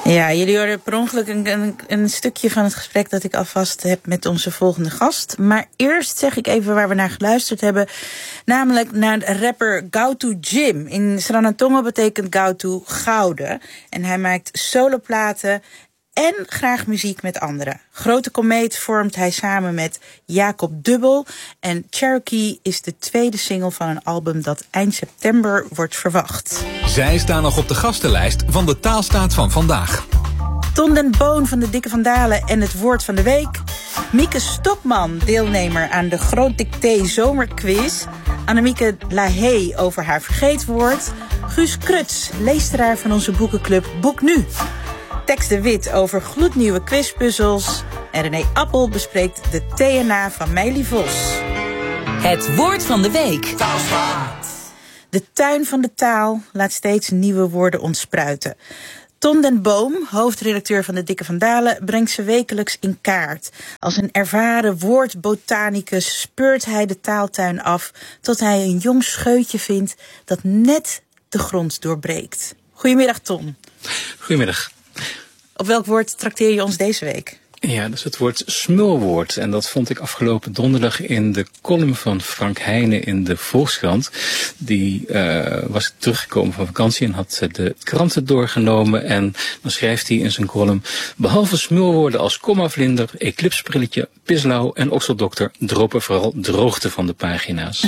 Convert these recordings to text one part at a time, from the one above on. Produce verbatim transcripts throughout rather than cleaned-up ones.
Ja, jullie hoorden per ongeluk een, een, een stukje van het gesprek dat ik alvast heb met onze volgende gast. Maar eerst zeg ik even waar we naar geluisterd hebben. Namelijk naar de rapper Gautu Jim. In Sranatongo betekent Gautu gouden. En hij maakt soloplaten en graag muziek met anderen. Grote Komeet vormt hij samen met Jacob Dubbel. En Cherokee is de tweede single van een album dat eind september wordt verwacht. Zij staan nog op de gastenlijst van de Taalstaat van vandaag. Ton den Boon van de Dikke Van Dalen en het woord van de week. Mieke Stokman, deelnemer aan de Groot Dicté Zomerquiz. Annemieke Lahey over haar vergeetwoord. Guus Kruts, leesteraar van onze boekenclub Boek Nu. Tex de Wit over gloednieuwe quizpuzzels. En René Appel bespreekt de T N A van Meili Vos. Het woord van de week. De tuin van de taal laat steeds nieuwe woorden ontspruiten. Ton den Boom, hoofdredacteur van de Dikke Van Dalen, brengt ze wekelijks in kaart. Als een ervaren woordbotanicus speurt hij de taaltuin af tot hij een jong scheutje vindt dat net de grond doorbreekt. Goedemiddag, Ton. Goedemiddag. Op welk woord trakteer je ons deze week? Ja, dat is het woord smulwoord. En dat vond ik afgelopen donderdag in de column van Frank Heijnen in de Volkskrant. Die uh, was teruggekomen van vakantie en had de kranten doorgenomen. En dan schrijft hij in zijn column: behalve smulwoorden als komavlinder, eclipsbrilletje, pislauw en okseldokter dropen vooral droogte van de pagina's.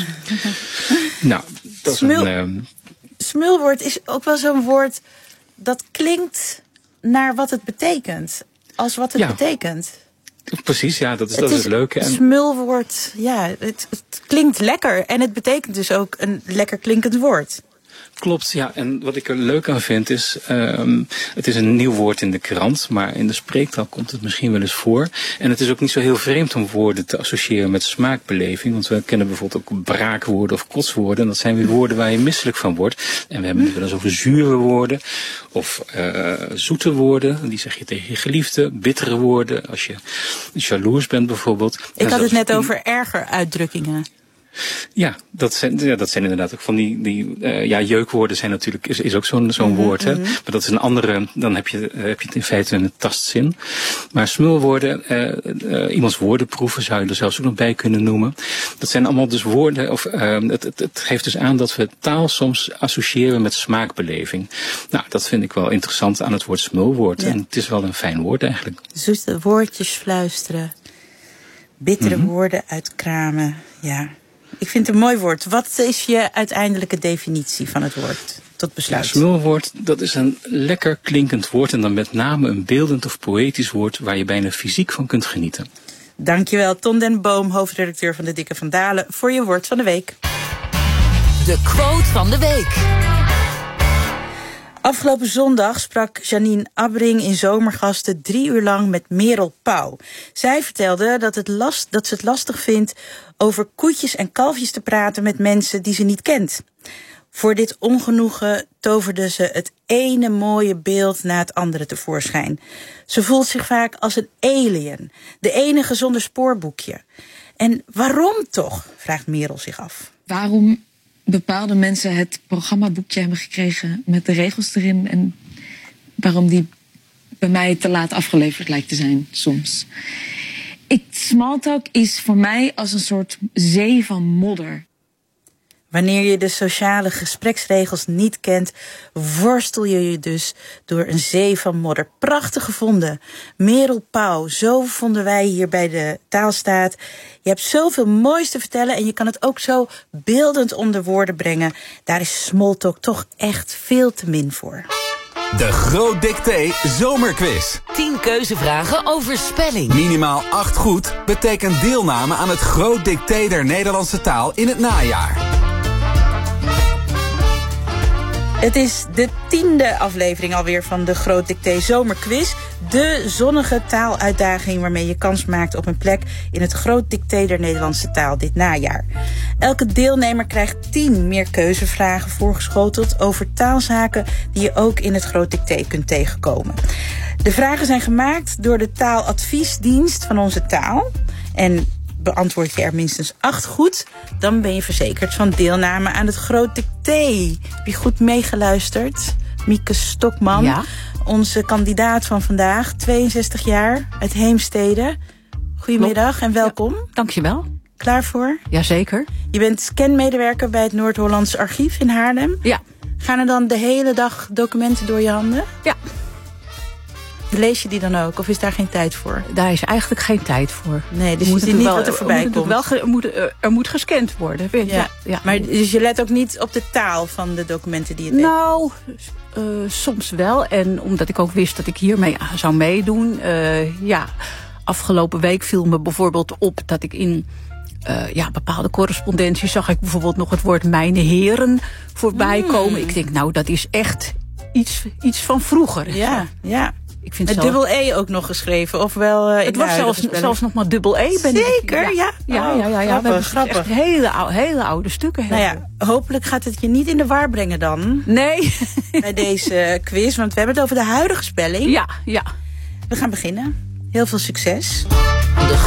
Nou, dat Smul, is een... Uh, smulwoord is ook wel zo'n woord dat klinkt naar wat het betekent. Als wat het ja. betekent. Precies, ja, dat is, het dat is is het leuke. En smulwoord, ja, het, het klinkt lekker. En het betekent dus ook een lekker klinkend woord. Klopt, ja. En wat ik er leuk aan vind is, um, het is een nieuw woord in de krant, maar in de spreektaal komt het misschien wel eens voor. En het is ook niet zo heel vreemd om woorden te associëren met smaakbeleving. Want we kennen bijvoorbeeld ook braakwoorden of kotswoorden. En dat zijn weer woorden waar je misselijk van wordt. En we hebben het wel eens over zure woorden of uh, zoete woorden. Die zeg je tegen je geliefde. Bittere woorden als je jaloers bent bijvoorbeeld. Ik had het net over erger uitdrukkingen. Ja, dat zijn, ja, dat zijn inderdaad ook van die, die uh, ja, jeukwoorden zijn natuurlijk, is, is ook zo'n zo'n mm-hmm. woord, hè. Maar dat is een andere, dan heb je, uh, heb je het in feite een tastzin. Maar smulwoorden, uh, uh, iemands woordenproeven zou je er zelfs ook nog bij kunnen noemen. Dat zijn allemaal dus woorden, of uh, het, het, het geeft dus aan dat we taal soms associëren met smaakbeleving. Nou, dat vind ik wel interessant aan het woord smulwoord. Ja. En het is wel een fijn woord eigenlijk. Zoete woordjes fluisteren, bittere mm-hmm. woorden uitkramen, ja. Ik vind het een mooi woord. Wat is je uiteindelijke definitie van het woord tot besluit? Ja, smulwoord, dat is een lekker klinkend woord en dan met name een beeldend of poëtisch woord waar je bijna fysiek van kunt genieten. Dankjewel, Ton den Boom, hoofdredacteur van de Dikke Van Dalen, voor je woord van de week. De quote van de week. Afgelopen zondag sprak Janine Abbring in Zomergasten drie uur lang met Merel Pauw. Zij vertelde dat, het last, dat ze het lastig vindt over koetjes en kalfjes te praten met mensen die ze niet kent. Voor dit ongenoegen toverde ze het ene mooie beeld na het andere tevoorschijn. Ze voelt zich vaak als een alien, de enige zonder spoorboekje. En waarom toch, vraagt Merel zich af. Waarom bepaalde mensen het programmaboekje hebben gekregen met de regels erin en waarom die bij mij te laat afgeleverd lijkt te zijn soms. Ik, Smalltalk is voor mij als een soort zee van modder. Wanneer je de sociale gespreksregels niet kent, worstel je je dus door een zee van modder. Prachtig gevonden. Merel Pauw, zo vonden wij hier bij de Taalstaat. Je hebt zoveel moois te vertellen en je kan het ook zo beeldend onder woorden brengen. Daar is Smalltalk toch echt veel te min voor. De Groot Dicté Zomerquiz. tien keuzevragen over spelling. Minimaal acht goed betekent deelname aan het Groot Dicté der Nederlandse taal in het najaar. Het is de tiende aflevering alweer van de Groot Dicté Zomerquiz. De zonnige taaluitdaging waarmee je kans maakt op een plek in het Groot Dicté der Nederlandse taal dit najaar. Elke deelnemer krijgt tien meer keuzevragen voorgeschoteld over taalzaken die je ook in het Groot Dicté kunt tegenkomen. De vragen zijn gemaakt door de taaladviesdienst van onze taal. En beantwoord je er minstens acht goed, dan ben je verzekerd van deelname aan het Groot Dicté. Heb je goed meegeluisterd, Mieke Stokman? Ja. onze kandidaat van vandaag, tweeënzestig jaar, uit Heemstede. Goedemiddag en welkom. Ja, dankjewel. Klaar voor? Jazeker. Je bent scanmedewerker bij het Noord-Hollands Archief in Haarlem. Ja. Gaan er dan de hele dag documenten door je handen? Ja. Lees je die dan ook, of is daar geen tijd voor? Daar is eigenlijk geen tijd voor. Nee, dus je ziet niet wel, wat er voorbij moet komt. Wel ge, moet, er moet gescand worden. Ja. Ja. Ja. Maar dus je let ook niet op de taal van de documenten die je deed? Nou, uh, soms wel. En omdat ik ook wist dat ik hiermee zou meedoen. Uh, ja, afgelopen week viel me bijvoorbeeld op dat ik in uh, ja, bepaalde correspondenties zag ik bijvoorbeeld nog het woord mijne heren voorbij mm. komen. Ik denk, nou, dat is echt iets, iets van vroeger. Ja, ja. Ik vind met zelf... dubbel E ook nog geschreven, ofwel uh, in het was zelfs, zelfs nog maar dubbel E. Ben Zeker, ik, ja. Ja, oh, ja, ja, ja. Grappig, we hebben grappig. echt hele, oude, hele oude stukken. Nou ja, hopelijk gaat het je niet in de war brengen dan. Nee. Bij deze quiz, want we hebben het over de huidige spelling. Ja, ja. We gaan beginnen. Heel veel succes.